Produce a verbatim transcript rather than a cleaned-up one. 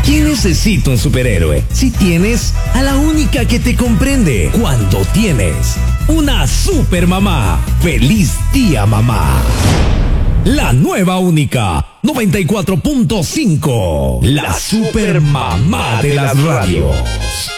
¿Quién necesita un superhéroe si tienes a la única que te comprende cuando tienes una super mamá? ¡Feliz día, mamá! La nueva única noventa y cuatro punto cinco, la super mamá de las radios.